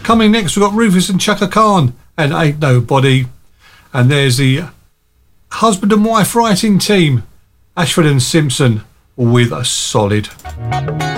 Coming next, we've got Rufus and Chaka Khan and Ain't Nobody. And there's the husband and wife writing team, Ashford and Simpson, with a solid.